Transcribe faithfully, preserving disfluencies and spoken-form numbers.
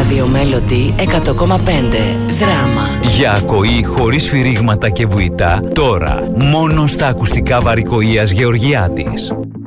Ραδιομέλωδη εκατό κόμμα πέντε. Δράμα. Για ακοή χωρίς σφυρίγματα και βουητά, τώρα μόνο στα ακουστικά Βαρικοΐας Γεωργιάδης.